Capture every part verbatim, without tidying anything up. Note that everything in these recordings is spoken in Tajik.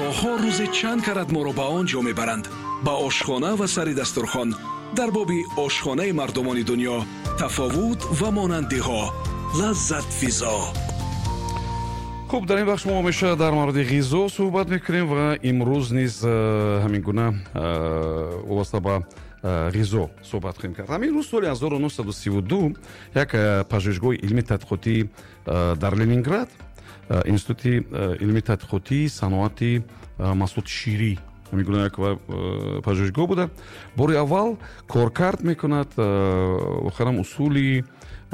همراه‌ها روز چند کرد ما را به آنجا میبرند، به آشخانه و سر دسترخوان، در باب آشخانه مردمان دنیا، تفاوت و مانندی‌ها، لذت فضا. خب در این بخش ما همیشه در مورد غذا صحبت میکنیم و امروز نیز همین گونه واسطه با غذا صحبت خواهیم کرد. همین روز سال هزار و نهصد و سی و دو یک پژوهشگاه علمی تحقیقاتی در لنینگراد، انستیتوت علمی تحقیقاتی صنعت محصولات شیری میگونه یک پژوهشگاه بوده، باری اول کارکرد میکند آخرام اصولی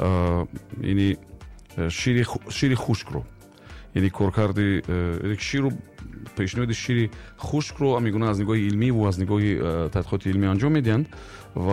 یعنی شیر شیر خشک رو، یعنی کارکردی شیر رو پیشنهاد شیر خشک رو میگونه از نگاه علمی و از نگاه تحقیقات علمی انجام میدن و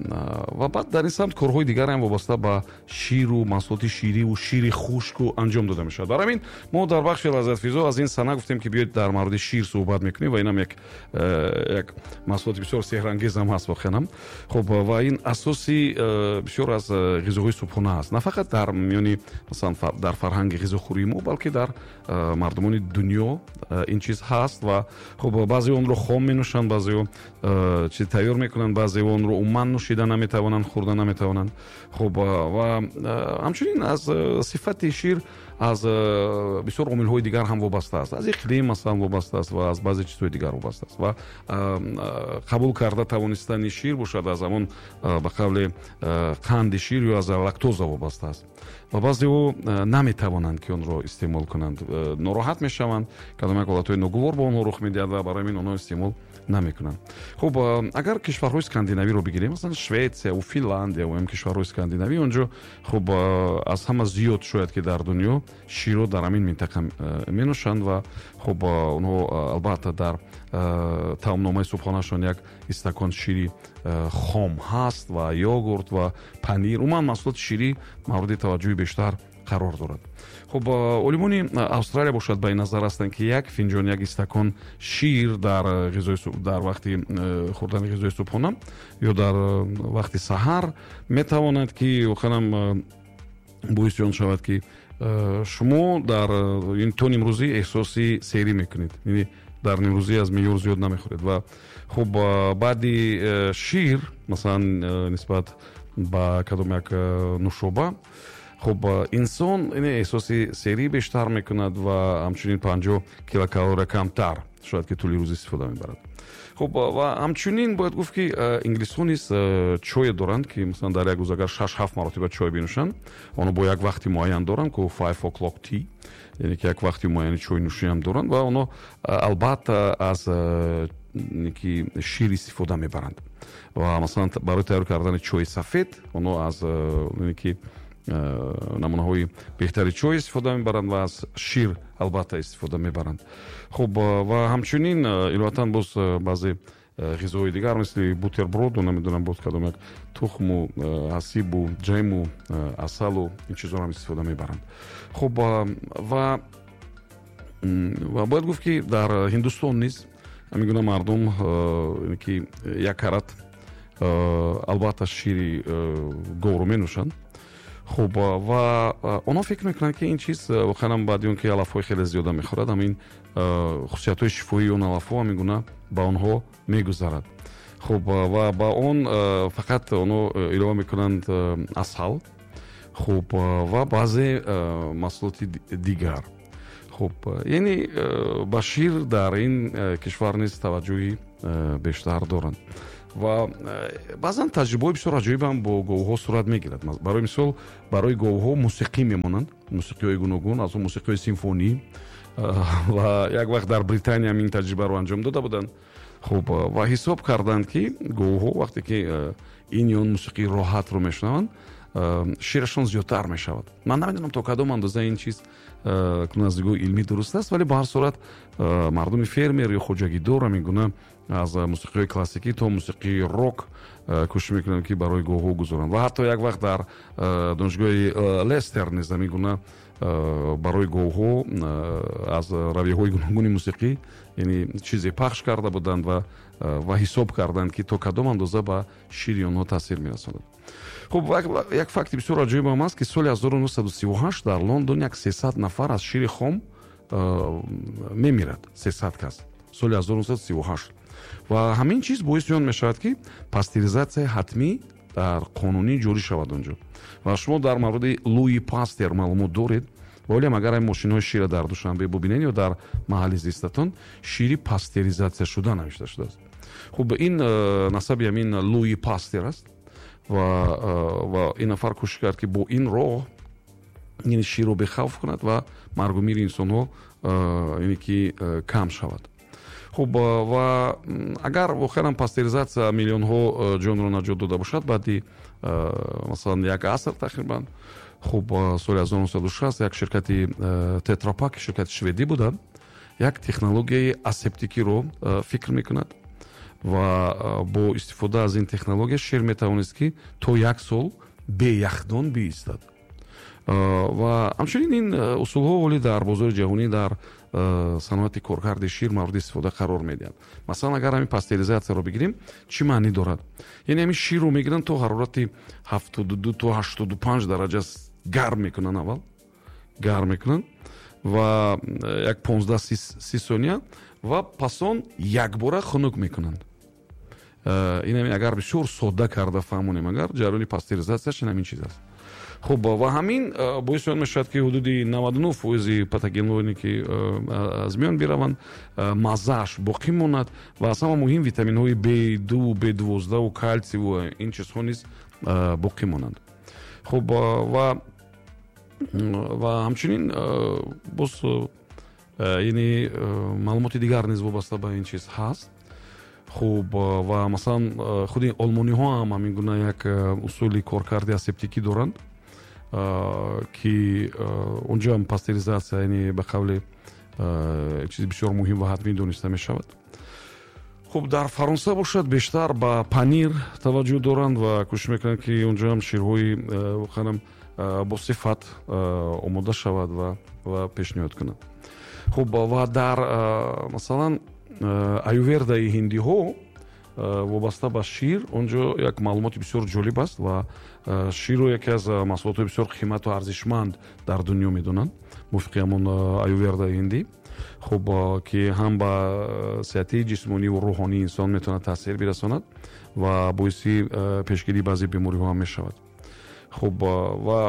و بعد در این سمت کارهای دیگر هم وابسته به شیر و محصولات شیری و شیر خشک رو انجام داده میشه. برای همین ما در بخش لذت فضا از این سنه گفتیم که بیاید در مورد شیر صحبت میکنیم و اینم یک یک محصولات بسیار سحرانگیز هم هست واقعا. خب و این اساسی بسیار از غذاهای صبحانه است، نه فقط در میانی مثلا در فرهنگ غذاخوری ما بلکه در مردمان دنیا این چیز هست و خب بعضی اون رو خام مینوشن، بعضی چیز تیار میکنن، بعضی اون رو عموما نوشیدن نمیتوانن، خوردن نمیتوانن. خب و همچنین از صفت شیر از بسیار عامل‌های دیگر هم وابسته است، از اقلیم مثلا وابسته است و از بعضی چیزهای دیگر وابسته است و قبول کرده توانستن شیر باشد از همون به قول قند شیر یا از لاکتوز وابسته است و بعضی او نمیتوانند که اون رو استعمال کنند، ناراحت میشوند، کدام یک حالتهای ناگوار با اونها رخ میدهد و برای این اونها استعمال نمیکنند. خب اگر کشورهای اسکاندیناوی رو بگیریم، مثلا سوئد و فنلاندیا و هم کشورهای اسکاندیناوی، اونجا خب از همه زیاد شاید که در دنیا شیر رو در همین منطقه مینوشند و خب اونها البته در طعامنامه صبحانه‌شان یک استکان شیری خام هست و یogورت و پنیر، عموما محصولات شیری مورد توجه بیشتر قرار دارد. خب علمای استرالیا باشد به این نظر هستند که یک فنجان یک استکان شیر در غذای در وقتی خوردن غذای صبحانه یا در وقت سحر میتواند که واقعا باعث جان شود که شما در این تون امروزی احساسی سیری میکنید، یعنی در امروزی از میور زیاد نمیخورید و خب بعدی شیر مثلا نسبت با کدام یک نوشابه خب انسان این احساسی سیری بیشتر میکند و همچنین پنجاه کیلوکالری کمتر شاید که طول روز استفاده میبرد. خب و همچنین باید گفت که انگلیس‌ها نیز چای دارند که مثلا در یک روز اگر شش هفت مرتبه چای بنوشند، اونو با یک وقتی معین دارند که پنج o'clock tea، یعنی که یک وقتی معین چای نوشی هم دارند و اونو البته از نیکی شیر استفاده میبرند و مثلا برای تیار کردن چای سفید اونو از نیکی نمونه های بهتری چای استفاده میبرند و از شیر البته استفاده میبرند. خب و همچنین البته باز بعضی غذاهای دیگر مثل بوتربرود و نمیدونم باز کدام یک تخم و حسیب و جیم و عسل و این چیزا هم استفاده میبرند. خب و و باید گفت که در هندوستان نیز میگونه مردم که یک کرات البته شیر گاو رو مینوشند. خب و اونا فکر میکنن که این چیز واقعا بعد اون که علف‌های خیلی زیاده میخورد، همین خصوصیت‌های شفایی اون علف‌ها میگونه با اونها میگذرد. خب و با اون فقط اونو علاوه میکنند عسل، خب و بعضی محصولات دیگر. خب یعنی با شیر در این کشور نیز توجهی بیشتر دارند و بعضا تجربه بسیار عجیب هم با گاوها صورت میگیرد. برای مثال برای گاوها موسیقی میمونند، موسیقی های گوناگون، از اون موسیقی سیمفونی و یک وقت در بریتانیا این تجربه رو انجام داده بودند. خب و حساب کردند که گاوها وقتی که این یا اون موسیقی راحت رو میشنوند شیرشون زیادتر میشود. من نمیدونم تا کدام اندازه این چیز که از نگاه علمی درست است، ولی به هر صورت مردم فرمر یا خوجگیدار میگونه از موسیقی کلاسیکی تا موسیقی راک کوشش میکنن که برای گاوها گذارن و حتی یک وقت در دانشگاه لستر نیز میگونه برای گاوها از رویه‌های گوناگون موسیقی یعنی چیزی پخش کرده بودند و و حساب کردند که تا کدام اندازه به شیر اونها تاثیر میرساند. خب یک فکت بسیار عجیب هم است که سال هزار و نهصد و سی و هشت در لندن یک سیصد نفر از شیر خام мемирад сесад кас соли ҳазору нуҳсад сию ҳашт ва ҳамин чиз боиси он мешавад ки пастеризатсия ҳатмӣ дар қонунӣ ҷорӣ шавад онҷо ва шумо дар мавриди Луи Пастер маълумот доред вале агар ин мошинҳои шира дар Душанбе бубинед ё дар маҳалли зистатон шири пастеризатсия шуда навишта шудааст. хуб ин насаби ҳамин Луи Пастер аст ва ва ин нафар кӯшиш кард ки бо ин роҳ ин ширро бехавф кунад ва маргу мири инсонҳо яъне ки кам шавад. хуб ва агар воқеан пастеризатсия миллионҳо ҷонро наҷот дода бошад баъди масалан як аср тақрибан хуб соли ҳазору нуҳсаду шаст як ширкати Тетрапак ширкати шведӣ буданд як технологияи асептикиро фикр мекунад ва бо истифода аз ин технология шир метавонист ки то як сол беяхдон биистад ва ҳамчунин ин усулҳо оли дар бозори ҷаҳонӣ дар саноати коркарди шир мавриди истифода қарор медиҳанд. Масалан агар ҳамин пастеризатсияро бигирем чӣ маънӣ дорад? Яъне ҳамин ширро мегиранд то ҳарорати ҳафтоду ду то ҳаштоду панҷ дараҷа гарм мекунанд аввал гарм мекунанд ва як понздаҳ си сония ва пасон якбора хунук мекунанд. ин ҳамин агар бисёр содда карда фаҳмонем агар ҷараёни пастеризатсияш ин ҳамин чиз аст. хуб ва ҳамин боиси он мешавад ки ҳудуди наваду нӯ фоизи патогенҳои ки аз миён бираванд маззааш боқӣ монад ва аз ҳама муҳим витаминҳои Б ду, Б двоздаҳу калтиву ин чизҳо низ боқӣ монанд. хуб ва ва ҳамчунин боз яъне маълумоти дигар низ вобаста ба ин чиз ҳаст. хуб ва масалан худи олмониҳо ҳам ҳамин гуна як усули коркарди асептикӣ доранд ки онҷо ҳам пастеризатсия яъне ба қавли чизи бисёр муҳим ва ҳатмӣ дониста мешавад. хуб дар Фаронса бошад бештар ба панир таваҷҷӯҳ доранд ва кӯшиш мекунанд ки онҷо ҳам ширҳои воқеан бо сифат омода шавад ва ва пешниҳод кунад. хуб ва дар масалан аювердаи ҳиндиҳо вобаста ба шир онҷо як маълумоти бисёр ҷолиб аст ва ширро яке аз маҳсулотҳои бисёр қимату арзишманд дар дунё медонанд мувофиқи ҳамон аювердаи ҳиндӣ. хуб ки ҳам ба сеҳати ҷисмониву рӯҳонии инсон метавонад таъсир бирасонад ва боиси пешгирии баъзе бемориҳо ҳам мешавад. хуб ва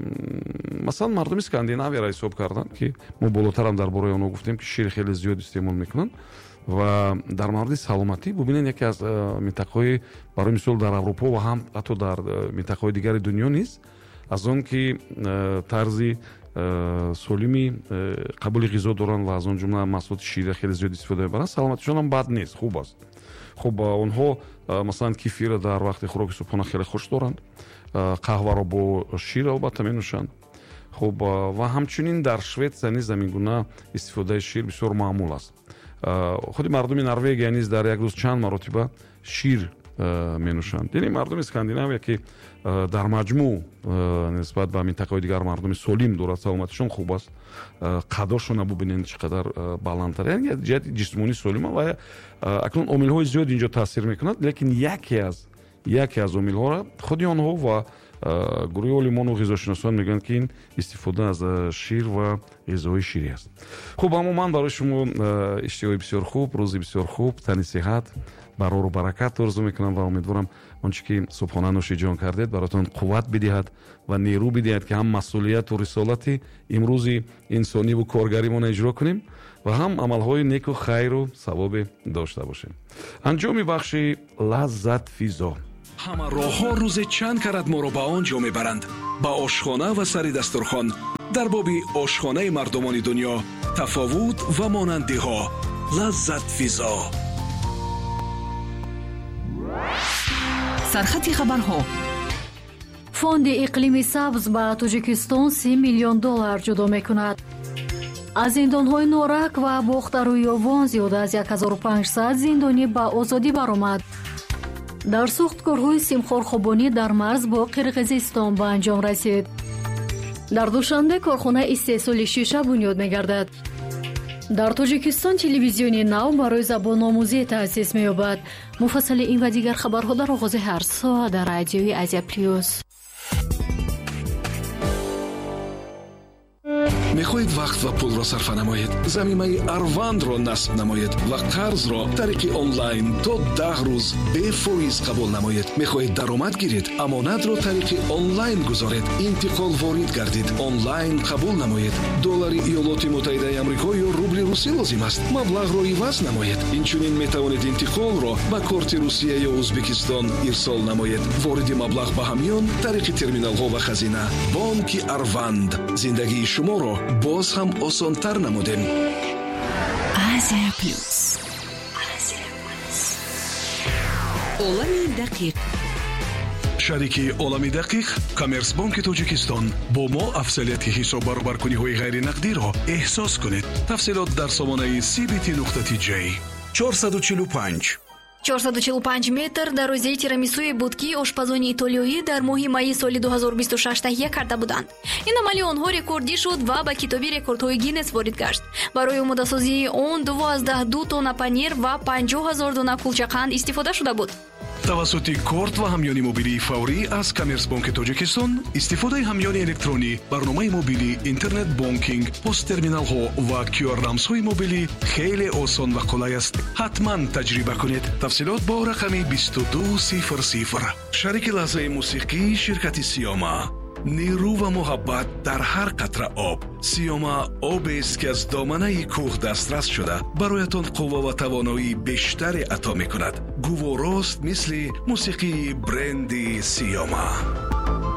масалан мардуми Скандинавияро ҳисоб карданд ки мо болотарам дар бораи онҳо гуфтем ки шири хеле зиёд истеъмол мекунанд ва дар мавриди саломатӣ бубинед яке аз минтақаҳои барои мисол дар Аврупо ва ҳам ҳатто дар минтақаҳои дигари дунё низ аз он ки тарзи солими қабули ғизо доранд ва аз он ҷумла маҳсулоти ширро хеле зиёд истифода мебаранд саломатишон ҳам бад нест, хуб аст. хуб онҳо масалан кефирро дар вақти хӯроки субҳона хеле хуш доранд, қаҳваро бо шир албатта менӯшанд. хуб ва ҳамчунин дар Шветсия низ ҳамин гуна истифодаи шир бисёр маъмул аст. худи мардуми Норвегия низ дар як рӯз чанд маротиба шир менӯшанд. яъне мардуми Скандинавия ки дар маҷмӯъ нисбат ба минтақаҳои дигар мардуми солим дорад, саломатишон хуб аст, қаддошона бубинед чӣ қадар баландтар, яъне ҷиҳати ҷисмонӣ солима ва акнун омилҳои зиёд инҷо таъсир мекунад, лекин яке аз яке аз омилҳоро худи онҳо ва гурӯҳи олимону ғизошиносон мегӯянд ки ин истифода аз шир ва ғизои ширӣ аст. хуб амуман барои шумо иштиҳои бисёр хуб, рӯзи бисёр хуб, тани сиҳат, барору баракат орзу мекунам ва умедворам онче ки субҳона нӯши ҷон кардед баротон қувват бидиҳад ва нерӯ бидиҳад ки ҳам масъулияту рисолати имрӯзи инсониву коргаримона иҷро кунем ва ҳам амалҳои неку хайру савобе дошта бошем. анҷоми бахши лаззат физо. ҳама роҳҳо рӯзе чанд карат моро ба он ҷо мебаранд. ба ошхона ва сари дастурхон дар боби ошхонаи мардумони дунё тафовут ва монандиҳо. лаззат физо. сархати хабарҳо. фонди иқлими сабз ба Тоҷикистон си миллион доллар ҷудо мекунад. аз зиндонҳои Норак ва Бохтарӯёвон зиёда аз ҳазору панҷсад зиндонӣ ба озодӣ баромад. дар сохткорҳои симхорхобонӣ дар марз бо Қирғизистон ба анҷом расид. дар Душанбе корхонаи истеҳсоли шиша бунёд мегардад. дар Тоҷикистон телевизиони нав барои забономӯзӣ таъсис меёбад. муфассали ин ва дигар хабарҳо дар оғози ҳар соат дар радиои Азия Плюс. мехоҳед вақт ва пулро сарфа намоед, замимаи Arvandро насб намоед ва қарзро тариқи онлайн то даҳ рӯз бефоиз қабул намоед. мехоҳед даромад гиред, амонатро тариқи онлайн гузоред, интиқол ворид гардид, онлайн қабул намоед. доллари иёлоти муттаҳидаи амрико ё рубли русӣ лозим аст. маблағро иваз намоед. инчунин метавонед интиқолро ба корти русия ё ӯзбекистон ирсол намоед. вориди маблағ ба ҳамён тариқи терминалҳо ва хазина. бонки Arvand зиндагии шуморо боз ҳам осонтар намудем. Азия плюс. олами дақиқ. шарики олами дақиқ коммерсбонки тоҷикистон бо мо афзалияти ҳисоб баробаркуниҳои ғайринақдиро эҳсос кунед. тафсилот дар сомонаи си би ти нуқта ти ҷей. чорсаду чилу панҷ чорсаду чилу панҷ метр дарозаи тирамисуи буд ки ошпазони итолиёӣ дар моҳи майи соли ду ҳазору бисту шаш таҳия карда буданд. ин амали онҳо рекордӣ шуд ва ба китоби рекордҳои Гиннес ворид гашт. барои омодасозии он дувоздаҳ ду тонна панир ва панҷоҳ ҳазор дона кулчақанд истифода шуда буд. тавассути корт ва ҳамёни мобилии фаврӣ аз коммерсбонки тоҷикистон, истифодаи ҳамёни электронӣ, барномаи мобилӣ, интернет бонкинг, посттерминалҳо ва кю ар рамзҳои мобилӣ хеле осон ва қулай аст. ҳатман таҷриба кунед. тафсилот бо рақами бисту ду сифр сифр. шарики лаҳзаи мусиқӣ ширкати Сиёма. нерӯ ва муҳаббат дар ҳар қатра об. Сиёма обест ки аз доманаи кӯҳ дастрас шуда бароятон қувва ва тавоноии бештаре ато мекунад. гуворост мисли мусиқии бренди Сиёма.